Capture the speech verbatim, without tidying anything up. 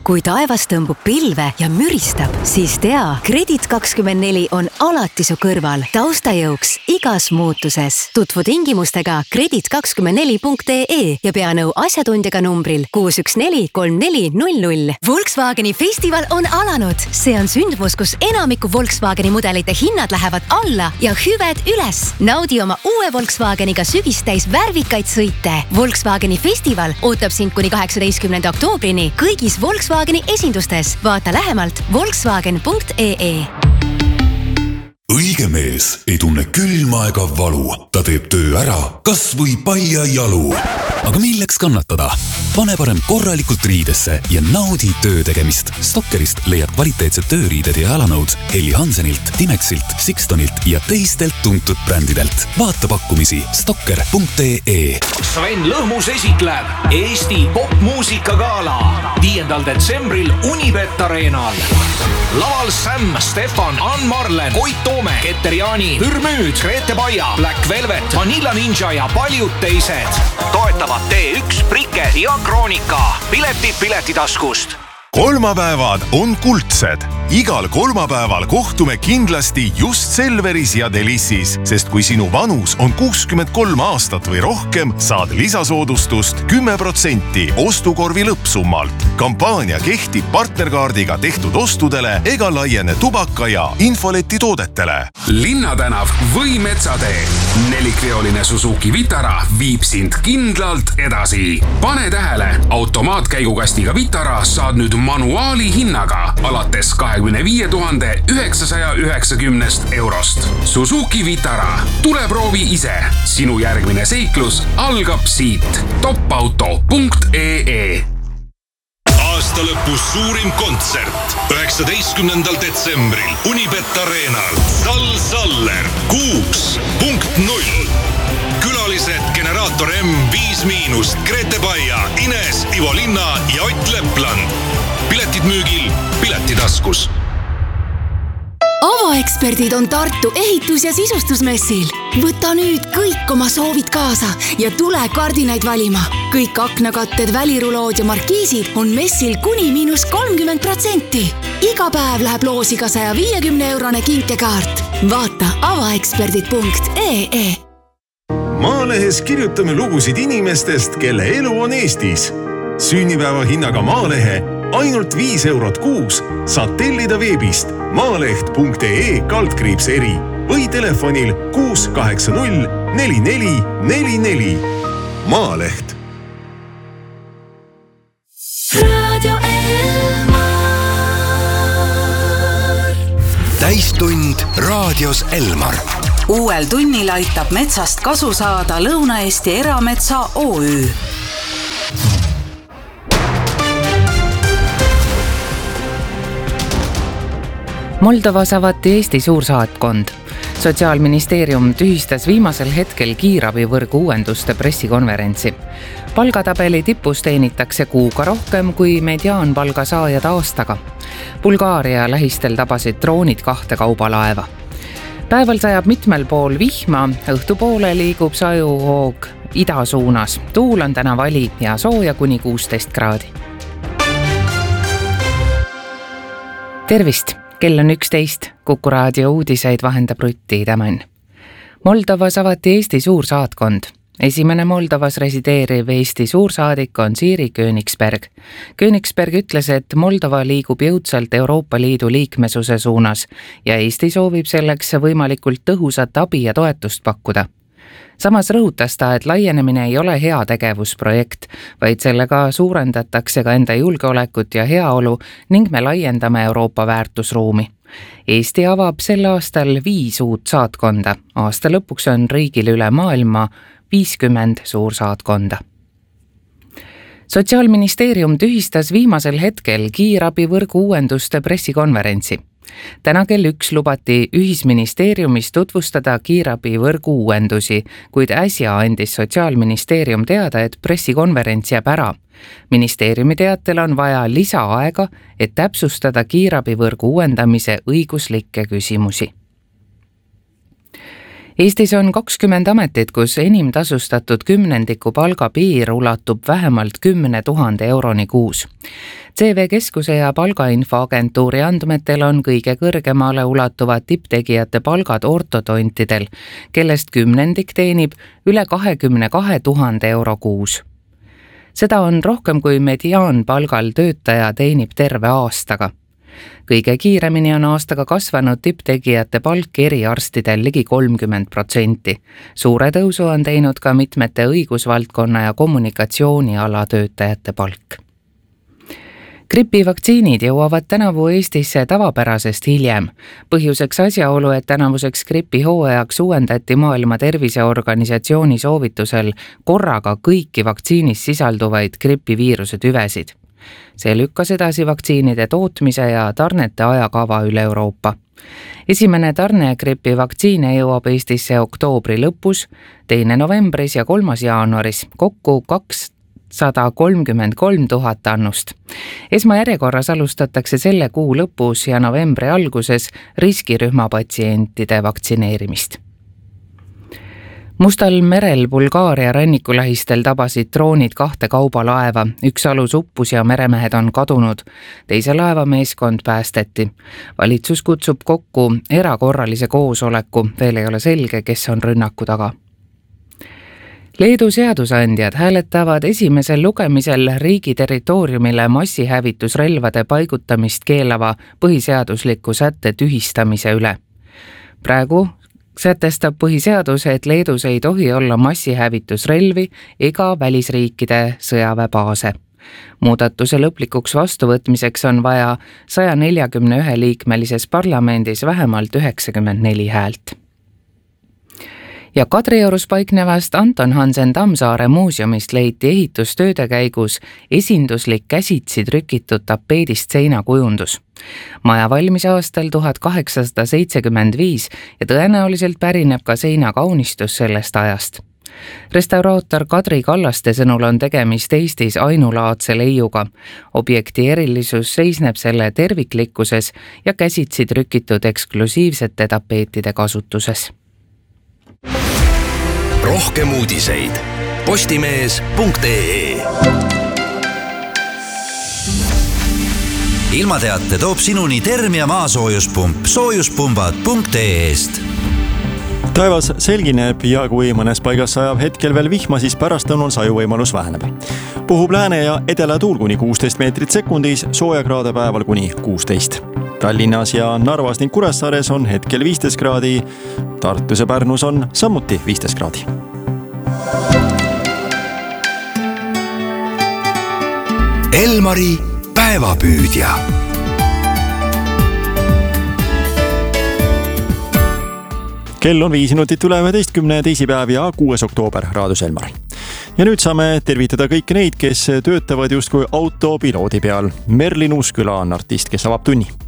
Kui taevas tõmbub pilve ja müristab, siis tea, Kredit kakskümmend neli on alati su kõrval, taustajõuks igas muutuses. Tutvu tingimustega kredit kakskümmend neli punkt ee ja pea nõu asjatundjaga numbril kuus üks neli kolm neli null null. Volkswageni festival on alanud. See on sündmus, kus enamiku Volkswageni mudelite hinnad lähevad alla ja hüved üles. Naudi oma uue Volkswageniga sügistäis värvikaid sõite. Volkswageni festival ootab sind kuni kaheksateistkümnenda oktoobrini kõigis Volkswageni esindustes. Vaata lähemalt volkswagen punkt ee. Õige mees ei tunne külma ega valu. Ta teeb töö ära, kas või palja jalu. Aga milleks kannatada? Pane parem korralikult riidesse ja naudi töö tegemist. Stokkerist leiad kvaliteetsed tööriided ja jalanõud Helly Hansenilt, Timexilt, Sixtonilt ja teistelt tuntud brändidelt. Vaata pakkumisi stokker punkt ee. Sven Lõhmus esitleb Eesti popmuusikagala viiendal detsembril Unibet Arenal. Laval Sam, Stefan, Ann Marlen, Koit Toome, Keter Jaani, Pürmüüd, Grete Baia, Black Velvet, Vanilla Ninja ja paljud teised. Toetavad T üks, Prike ja Kroonika. Piletid Piletitaskust. Kolmapäevad on kuldsed. Igal kolmapäeval kohtume kindlasti just Selveris ja Delissis, sest kui sinu vanus on kuuskümmend kolm aastat või rohkem, saad lisasoodustust kümme protsenti ostukorvi lõppsummalt. Kampaania kehtib partnerkaardiga tehtud ostudele ega laiene tubaka ja infoleti toodetele. Linnatänav või Metsatee. Nelikveoline Suzuki Vitara viib sind kindlalt edasi. Pane tähele, automaatkäigukastiga Vitara saad nüüd manuaali hinnaga alates kahekümne viie tuhande üheksasaja üheksakümnest eurost. Suzuki Vitara. Tule proovi ise. Sinu järgmine seiklus algab siit. topauto punkt ee. Aasta lõpus suurim kontsert. üheksateistkümnendal detsembril Unibet Arenal. Sal Saller kuus punkt null. Külalised Generaator M viis miinus, Grete Baia, Ines, Ivo Linna ja Ott Lepland. Piletid müügil Piletitaskus. Avaeksperdid on Tartu ehitus- ja sisustusmessil. Võta nüüd kõik oma soovid kaasa ja tule kardinaid valima. Kõik aknakatted, välirulood ja markiisid on messil kuni miinus kolmkümmend protsenti. Iga päev läheb loosiga saja viiekümne eurone kinkekaart. Vaata avaeksperdid punkt ee. Maalehes kirjutame lugusid inimestest, kelle elu on Eestis. Sünnipäeva hinnaga Maalehe ainult viis eurot kuus saad tellida veebist maaleht punkt ee kaldkriips eri või telefonil kuus kaheksa null neli neli neli neli. Maaleht. Radio Elmar. Täistund raadios Elmar. Uuel tunnil aitab metsast kasu saada Lõuna-Eesti Erametsa O Ü. Moldovas avati Eesti suursaatkond. Sotsiaalministeerium tühistas viimasel hetkel kiirabivõrgu uuenduste pressikonverentsi. Palgatabeli tipus teenitakse kuuga rohkem kui mediaanpalga saajad aastaga. Bulgaaria lähistel tabasid droonid kahte kaubalaeva. Päeval sajab mitmel pool vihma, õhtupoole liigub sajuhoog ida suunas. Tuul on täna vali ja sooja kuni kuusteist kraadi. Tervist! Kell on üksteist, Kuku raadio uudiseid vahendab Rutti Tämän. Moldovas avati Eesti suursaatkond. Esimene Moldovas resideeriv Eesti suursaadik on Siiri Königsberg. Königsberg ütles, et Moldova liigub jõudsalt Euroopa Liidu liikmesuse suunas ja Eesti soovib selleks võimalikult tõhusat abi ja toetust pakkuda. Samas rõhutas ta, et laienemine ei ole hea tegevusprojekt, vaid sellega suurendatakse ka enda julgeolekut ja heaolu ning me laiendame Euroopa väärtusruumi. Eesti avab sel aastal viis uut saatkonda. Aasta lõpuks on riigil üle maailma viiskümmend suursaatkonda. Sotsiaalministeerium tühistas viimasel hetkel kiirabivõrgu uuenduste pressikonverentsi. Täna kell üks lubati ühisministeeriumis tutvustada kiirabivõrgu uuendusi, kuid äsja andis Sotsiaalministeerium teada, et pressikonverents jääb ära. Ministeeriumi teatel on vaja lisaaega, et täpsustada kiirabivõrgu uuendamise õiguslikke küsimusi. Eestis on kakskümmend ametit, kus enim tasustatud kümnendiku palgapiir ulatub vähemalt kümne tuhande euroni kuus. C V Keskuse ja palgainfoagentuuri andmetel on kõige kõrgemale ulatuvad tipptegijate palgad ortodontidel, kellest kümnendik teenib üle kahekümne kahe tuhande euro kuus. Seda on rohkem kui mediaanpalgal töötaja teenib terve aastaga. Kõige kiiremini on aastaga kasvanud tipptegijate palk eriarstidel ligi kolmkümmend protsenti. Suure tõusu on teinud ka mitmete õigusvaldkonna ja kommunikatsiooniala töötajate palk. Gripivaktsiinid jõuavad tänavu Eestisse tavapärasest hiljem. Põhjuseks asjaolu, et tänavuseks gripihooajaks uuendati Maailma Terviseorganisatsiooni soovitusel korraga kõiki vaktsiinis sisalduvaid gripiviiruse tüvesid. See lükkas edasi vaktsiinide tootmise ja tarnete ajakava üle Euroopa. Esimene tarne gripivaktsiine jõuab Eestisse oktoobri lõpus, teine novembris ja kolmas jaanuaris, kokku kakssada kolmkümmend kolm tuhat annust. Esmajärjekorras alustatakse selle kuu lõpus ja novembri alguses riskirühma patsientide vaktsineerimist. Mustal merel Bulgaaria rannikulähistel tabasid droonid kahte kaubalaeva, üks alus uppus ja meremehed on kadunud, teise laeva meeskond päästeti. Valitsus kutsub kokku erakorralise koosoleku, veel ei ole selge, kes on rünnaku taga. Leedu seadusandjad hääletavad esimesel lugemisel riigi territooriumile massihävitusrelvade paigutamist keelava põhiseadusliku sätte tühistamise üle. Praegu sätestab põhiseadus, et Leedus ei tohi olla massihävitusrelvi ega välisriikide sõjaväebaase. Muudatuse lõplikuks vastuvõtmiseks on vaja saja neljakümne ühe liikmelises parlamendis vähemalt üheksakümmend neli häält. Ja Kadriorus paiknevast Anton Hansen Tammsaare muuseumist leiti ehitustööde käigus esinduslik käsitsi trükitud tapeedist seinakujundus. Maja valmis aastal tuhat kaheksasada seitsekümmend viis ja tõenäoliselt pärineb ka seina kaunistus sellest ajast. Restauraator Kadri Kallaste sõnul on tegemist Eestis ainulaadse leiuga. Objekti erilisus seisneb selle terviklikkuses ja käsitsi trükitud eksklusiivsete tapeetide kasutuses. Rohkem uudiseid postimees punkt ee. Ilmateate toob sinuni Termia maasoojuspump soojuspumbad punkt ee-st. Taevas selgineb ja kui mõnes paigas sajab hetkel veel vihma, siis pärastlõunal sajuvõimalus väheneb. Puhub lääne ja edela tuul kuni kuusteist meetrit sekundis, soojakraade päeval kuni kuusteist. Tallinnas ja Narvas ning Kuressaares on hetkel viisteist kraadi, Tartus ja Pärnus on samuti viisteist kraadi. Elmari päevapüüdja. Kell on viis minutit üle üheteistkümne teisipäev ja kuues oktoober raadios Elmar. Ja nüüd saame tervitada kõiki neid, kes töötavad justkui autopiloodi peal. Merlin Uusküla on artist, kes avab tunni.